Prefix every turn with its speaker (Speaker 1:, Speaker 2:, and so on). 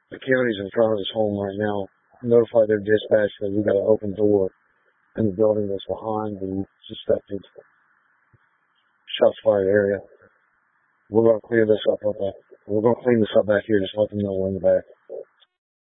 Speaker 1: The county's in front of his home right now. Notify their dispatch that we got an open door in the building that's behind the suspected shots fired area. We're going to clear this up. We're going to clean this up back here. Just let them know we're in the back.